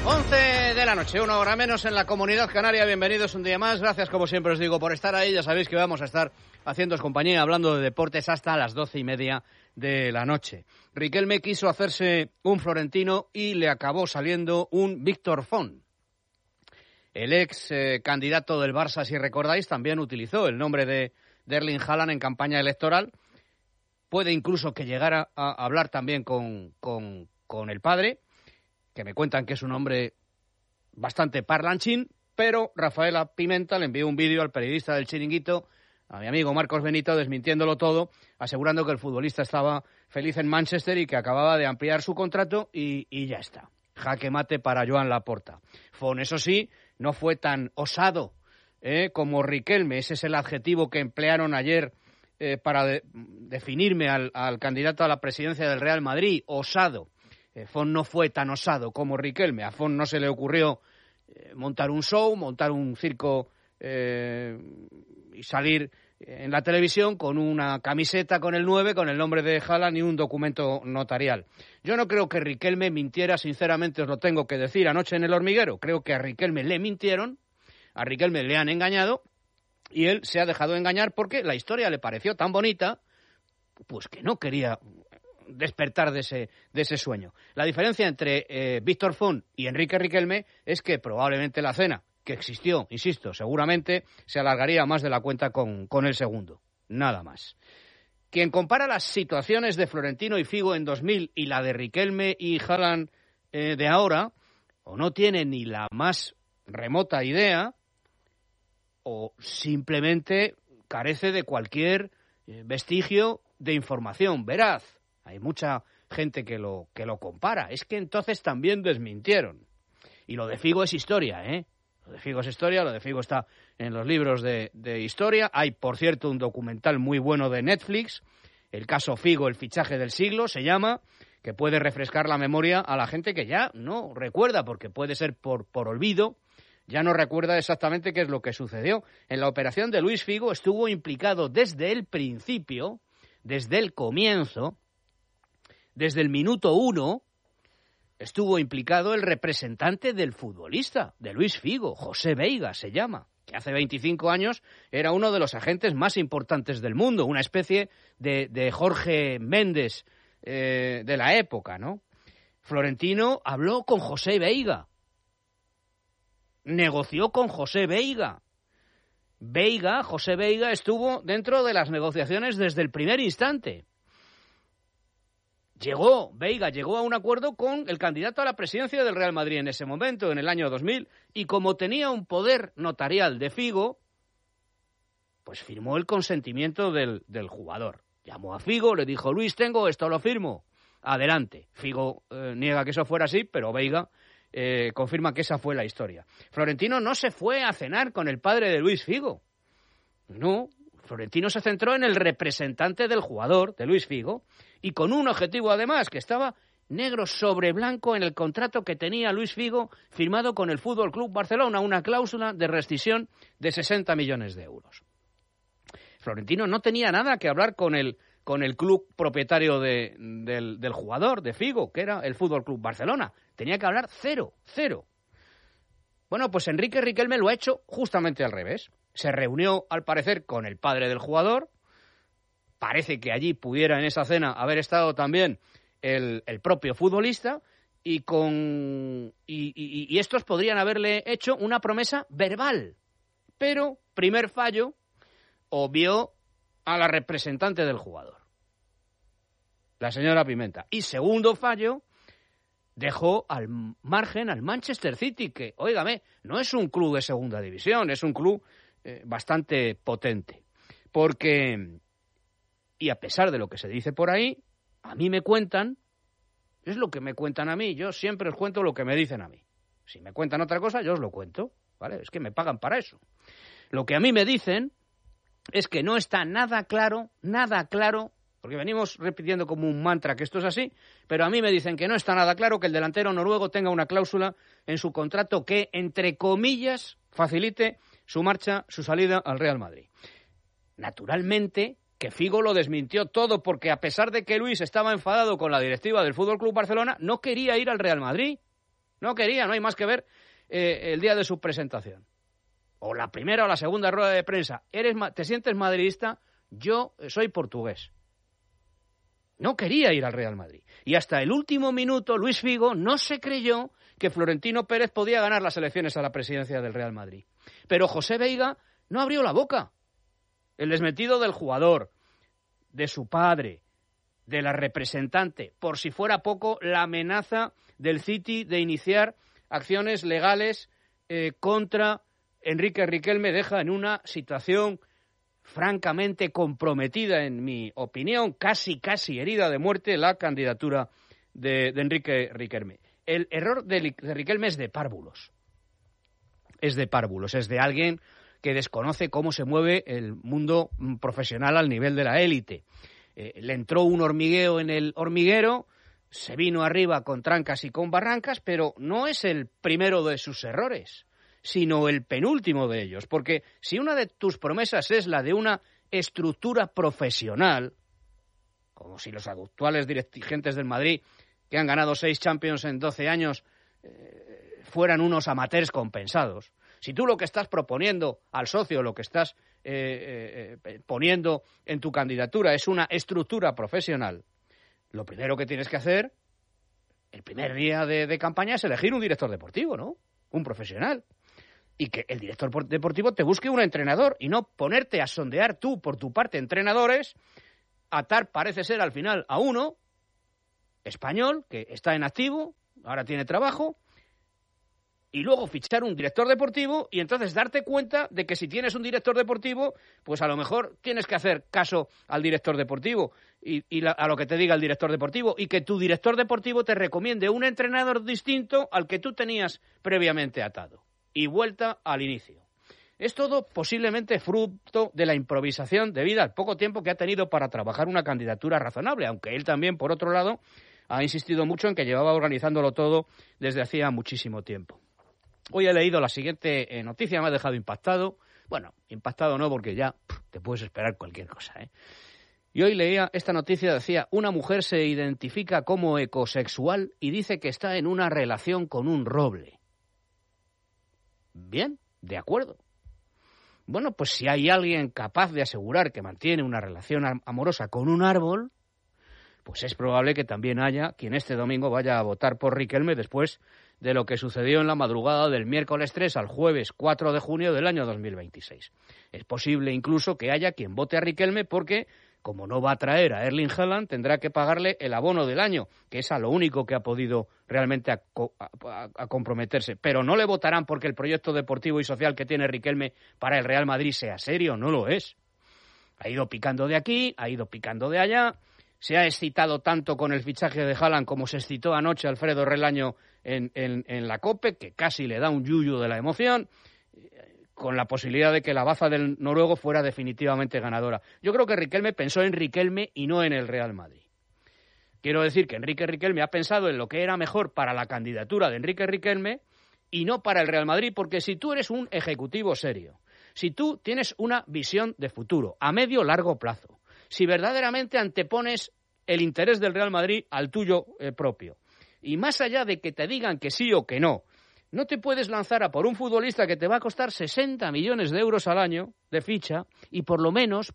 11 de la noche, 1 hora menos en la Comunidad Canaria. Bienvenidos un día más. Gracias, como siempre os digo, por estar ahí. Ya sabéis que vamos a estar haciéndoos compañía, hablando de deportes hasta las 12:30 de la noche. Riquelme quiso hacerse un Florentino y le acabó saliendo un Víctor Font. El ex candidato del Barça, si recordáis, también utilizó el nombre de Erling Haaland en campaña electoral. Puede incluso que llegara a hablar también con el padre, que me cuentan que es un hombre bastante parlanchín, pero Rafaela Pimenta le envió un vídeo al periodista del Chiringuito, a mi amigo Marcos Benito, desmintiéndolo todo, asegurando que el futbolista estaba feliz en Manchester y que acababa de ampliar su contrato y ya está. Jaque mate para Joan Laporta. Font, eso sí, no fue tan osado como Riquelme. Ese es el adjetivo que emplearon ayer para definirme al candidato a la presidencia del Real Madrid, osado. Font no fue tan osado como Riquelme. A Font no se le ocurrió montar un show, montar un circo y salir en la televisión con una camiseta con el 9, con el nombre de Haaland y un documento notarial. Yo no creo que Riquelme mintiera, sinceramente os lo tengo que decir, anoche en El Hormiguero. Creo que a Riquelme le mintieron, a Riquelme le han engañado y él se ha dejado engañar porque la historia le pareció tan bonita, pues que no quería despertar de ese sueño. La diferencia entre Víctor Font y Enrique Riquelme es que probablemente la cena que existió, insisto, seguramente se alargaría más de la cuenta con el segundo. Nada más. Quien compara las situaciones de Florentino y Figo en 2000 y la de Riquelme y Haaland de ahora, o no tiene ni la más remota idea, o simplemente carece de cualquier vestigio de información veraz. Hay mucha gente que lo compara. Es que entonces también desmintieron. Y lo de Figo es historia, ¿eh? Lo de Figo es historia, lo de Figo está en los libros de historia. Hay, por cierto, un documental muy bueno de Netflix, el caso Figo, el fichaje del siglo, se llama, que puede refrescar la memoria a la gente que ya no recuerda, porque puede ser por olvido, ya no recuerda exactamente qué es lo que sucedió. En la operación de Luis Figo estuvo implicado desde el principio, desde el comienzo, desde el minuto 1, estuvo implicado el representante del futbolista, de Luis Figo, José Veiga se llama, que hace 25 años era uno de los agentes más importantes del mundo, una especie de Jorge Méndez de la época, ¿no? Florentino habló con José Veiga, negoció con José Veiga. José Veiga estuvo dentro de las negociaciones desde el primer instante. Veiga llegó a un acuerdo con el candidato a la presidencia del Real Madrid en ese momento, en el año 2000, y como tenía un poder notarial de Figo, pues firmó el consentimiento del jugador. Llamó a Figo, le dijo, Luis, tengo esto, lo firmo. Adelante. Figo niega que eso fuera así, pero Veiga confirma que esa fue la historia. Florentino no se fue a cenar con el padre de Luis Figo. No, Florentino se centró en el representante del jugador, de Luis Figo, y con un objetivo además, que estaba negro sobre blanco en el contrato que tenía Luis Figo firmado con el Fútbol Club Barcelona, una cláusula de rescisión de 60 millones de euros. Florentino no tenía nada que hablar con el club propietario del jugador, de Figo, que era el Fútbol Club Barcelona. Tenía que hablar cero. Bueno, pues Enrique Riquelme lo ha hecho justamente al revés. Se reunió, al parecer, con el padre del jugador. Parece que allí pudiera en esa cena haber estado también el propio futbolista y estos podrían haberle hecho una promesa verbal. Pero, primer fallo, obvió a la representante del jugador, la señora Pimenta. Y segundo fallo, dejó al margen al Manchester City, que, óigame, no es un club de segunda división, es un club bastante potente. Porque, y a pesar de lo que se dice por ahí, a mí me cuentan, es lo que me cuentan a mí, yo siempre os cuento lo que me dicen a mí. Si me cuentan otra cosa, yo os lo cuento, ¿vale? Es que me pagan para eso. Lo que a mí me dicen es que no está nada claro, porque venimos repitiendo como un mantra que esto es así, pero a mí me dicen que no está nada claro que el delantero noruego tenga una cláusula en su contrato que, entre comillas, facilite su marcha, su salida al Real Madrid. Naturalmente que Figo lo desmintió todo, porque a pesar de que Luis estaba enfadado con la directiva del Fútbol Club Barcelona, no quería ir al Real Madrid. No quería, no hay más que ver el día de su presentación. O la primera o la segunda rueda de prensa. ¿Te sientes madridista? Yo soy portugués. No quería ir al Real Madrid. Y hasta el último minuto, Luis Figo no se creyó que Florentino Pérez podía ganar las elecciones a la presidencia del Real Madrid. Pero José Veiga no abrió la boca. El desmentido del jugador, de su padre, de la representante, por si fuera poco, la amenaza del City de iniciar acciones legales contra Enrique Riquelme deja en una situación francamente comprometida, en mi opinión, casi herida de muerte, la candidatura de Enrique Riquelme. El error de Riquelme es de párvulos. Es de alguien que desconoce cómo se mueve el mundo profesional al nivel de la élite. Le entró un hormigueo en el hormiguero, se vino arriba con trancas y con barrancas, pero no es el primero de sus errores, sino el penúltimo de ellos. Porque si una de tus promesas es la de una estructura profesional, como si los actuales dirigentes del Madrid, que han ganado 6 Champions en 12 años, fueran unos amateurs compensados. Si tú lo que estás proponiendo al socio, lo que estás poniendo en tu candidatura es una estructura profesional, lo primero que tienes que hacer, el primer día de campaña, es elegir un director deportivo, ¿no? Un profesional. Y que el director deportivo te busque un entrenador y no ponerte a sondear tú, por tu parte, entrenadores, atar, parece ser, al final a uno español que está en activo, ahora tiene trabajo, y luego fichar un director deportivo y entonces darte cuenta de que si tienes un director deportivo, pues a lo mejor tienes que hacer caso al director deportivo a lo que te diga el director deportivo, y que tu director deportivo te recomiende un entrenador distinto al que tú tenías previamente atado. Y vuelta al inicio. Es todo posiblemente fruto de la improvisación debido al poco tiempo que ha tenido para trabajar una candidatura razonable, aunque él también, por otro lado, ha insistido mucho en que llevaba organizándolo todo desde hacía muchísimo tiempo. Hoy he leído la siguiente noticia, me ha dejado impactado. Bueno, impactado no, porque ya te puedes esperar cualquier cosa, ¿eh? Y hoy leía esta noticia, decía: una mujer se identifica como ecosexual y dice que está en una relación con un roble. Bien, de acuerdo. Bueno, pues si hay alguien capaz de asegurar que mantiene una relación amorosa con un árbol, pues es probable que también haya quien este domingo vaya a votar por Riquelme después de lo que sucedió en la madrugada del miércoles 3 al jueves 4 de junio del año 2026. Es posible incluso que haya quien vote a Riquelme porque, como no va a traer a Erling Haaland, tendrá que pagarle el abono del año, que es a lo único que ha podido realmente a comprometerse. Pero no le votarán porque el proyecto deportivo y social que tiene Riquelme para el Real Madrid sea serio, no lo es. Ha ido picando de aquí, ha ido picando de allá. Se ha excitado tanto con el fichaje de Haaland como se excitó anoche Alfredo Relaño en la COPE, que casi le da un yuyu de la emoción, con la posibilidad de que la baza del noruego fuera definitivamente ganadora. Yo creo que Riquelme pensó en Riquelme y no en el Real Madrid. Quiero decir que Enrique Riquelme ha pensado en lo que era mejor para la candidatura de Enrique Riquelme y no para el Real Madrid, porque si tú eres un ejecutivo serio, si tú tienes una visión de futuro a medio largo plazo, si verdaderamente antepones el interés del Real Madrid al tuyo propio, y más allá de que te digan que sí o que no, no te puedes lanzar a por un futbolista que te va a costar 60 millones de euros al año de ficha y por lo menos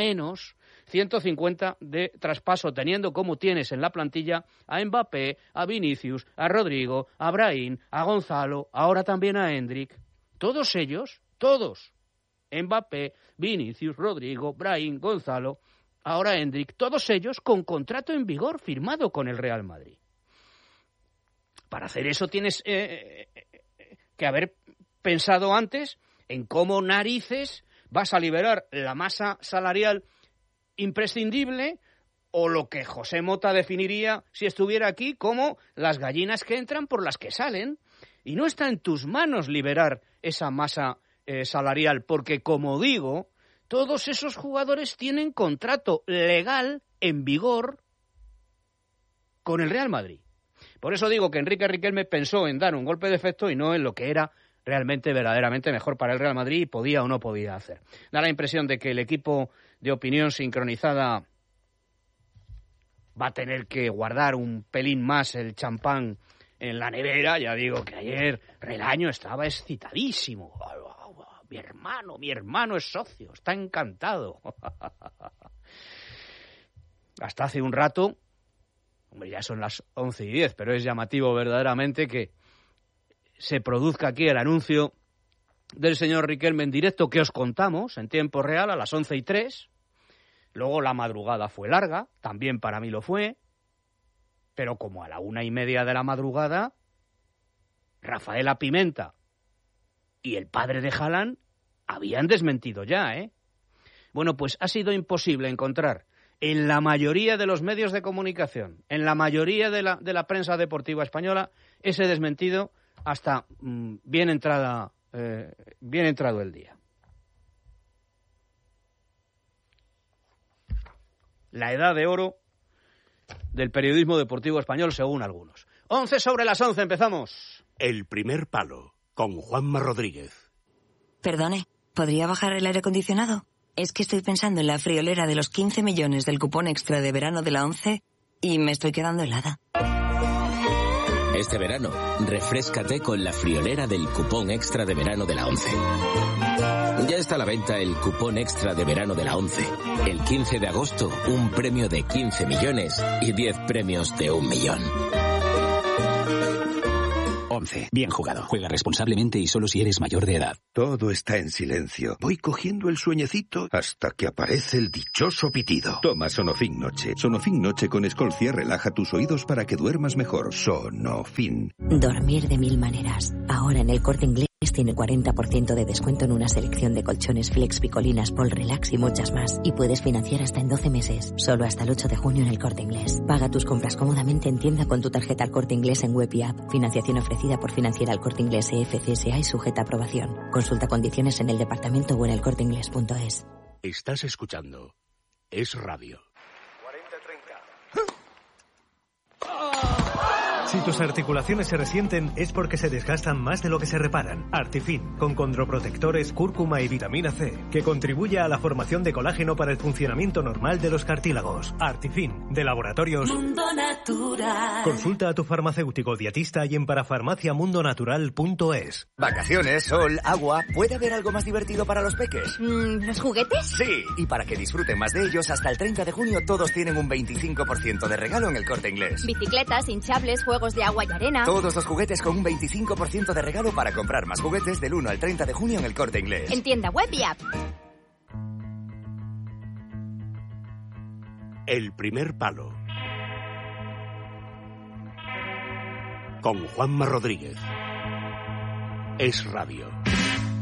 150 de traspaso, teniendo como tienes en la plantilla a Mbappé, a Vinicius, a Rodrigo, a Brahim, a Gonzalo, ahora también a Endrick. Todos ellos, todos, Mbappé, Vinicius, Rodrigo, Brahim, Gonzalo, ahora Endrick, todos ellos con contrato en vigor firmado con el Real Madrid. Para hacer eso tienes que haber pensado antes en cómo narices vas a liberar la masa salarial imprescindible, o lo que José Mota definiría, si estuviera aquí, como las gallinas que entran por las que salen. Y no está en tus manos liberar esa masa salarial, porque, como digo, todos esos jugadores tienen contrato legal en vigor con el Real Madrid. Por eso digo que Enrique Riquelme pensó en dar un golpe de efecto y no en lo que era realmente, verdaderamente mejor para el Real Madrid y podía o no podía hacer. Da la impresión de que el equipo de opinión sincronizada va a tener que guardar un pelín más el champán en la nevera, ya digo que ayer Relaño estaba excitadísimo. Mi hermano es socio, está encantado. Hasta hace un rato, hombre, ya son las 11:10, pero es llamativo verdaderamente que se produzca aquí el anuncio del señor Riquelme en directo, que os contamos en tiempo real a las 11:03. Luego la madrugada fue larga, también para mí lo fue, pero como a la 1:30 de la madrugada, Rafaela Pimenta y el padre de Haaland habían desmentido ya, ¿eh? Bueno, pues ha sido imposible encontrar en la mayoría de los medios de comunicación, en la mayoría de la prensa deportiva española, ese desmentido hasta bien entrado el día. La edad de oro del periodismo deportivo español, según algunos. 11:11, empezamos. El primer palo, con Juanma Rodríguez. Perdone, ¿podría bajar el aire acondicionado? Es que estoy pensando en la friolera de los 15 millones del cupón extra de verano de la ONCE y me estoy quedando helada. Este verano, refréscate con la friolera del cupón extra de verano de la ONCE. Ya está a la venta el cupón extra de verano de la ONCE. El 15 de agosto, un premio de 15 millones y 10 premios de 1 millón. ONCE. Bien jugado. Juega responsablemente y solo si eres mayor de edad. Todo está en silencio. Voy cogiendo el sueñecito hasta que aparece el dichoso pitido. Toma Sonofin Noche. Sonofin Noche con Escolcia relaja tus oídos para que duermas mejor. Sonofin. Dormir de 1000 maneras. Ahora en el Corte Inglés tiene 40% de descuento en una selección de colchones Flex, Picolinas, Pol Relax y muchas más. Y puedes financiar hasta en 12 meses. Solo hasta el 8 de junio en el Corte Inglés. Paga tus compras cómodamente en tienda con tu tarjeta El Corte Inglés en web y app. Financiación ofrecida por Financiera El Corte Inglés EFCSA y sujeta a aprobación. Consulta condiciones en el departamento o en elcorteinglés.es. Estás escuchando Es Radio. 40-30. Si tus articulaciones se resienten es porque se desgastan más de lo que se reparan. Artifin, con condroprotectores, cúrcuma y vitamina C, que contribuye a la formación de colágeno para el funcionamiento normal de los cartílagos. Artifin, de Laboratorios Mundo Natural. Consulta a tu farmacéutico dietista y en parafarmaciamundonatural.es. Vacaciones, sol, agua. ¿Puede haber algo más divertido para los peques? ¿Los juguetes? Sí, y para que disfruten más de ellos, hasta el 30 de junio todos tienen un 25% de regalo en el Corte Inglés. Bicicletas, hinchables, juegos de agua y arena. Todos los juguetes con un 25% de regalo para comprar más juguetes del 1 al 30 de junio en el Corte Inglés. En tienda web y app. El primer palo, con Juanma Rodríguez. Es Radio.